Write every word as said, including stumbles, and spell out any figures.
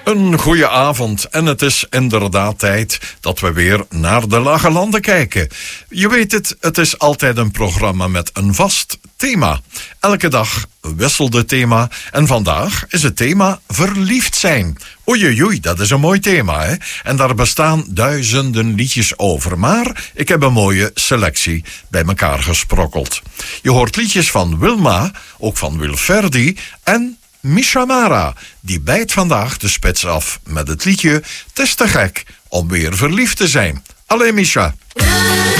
Een goeie avond en het is inderdaad tijd dat we weer naar de Lage Landen kijken. Je weet het, het is altijd een programma met een vast thema. Elke dag wisselt het thema en vandaag is het thema verliefd zijn. Oei oei oei, dat is een mooi thema, hè? En daar bestaan duizenden liedjes over, maar ik heb een mooie selectie bij elkaar gesprokkeld. Je hoort liedjes van Wilma, ook van Wilferdi en Misha Mara, die bijt vandaag de spits af met het liedje "Het is te gek om weer verliefd te zijn". Allee, Misha.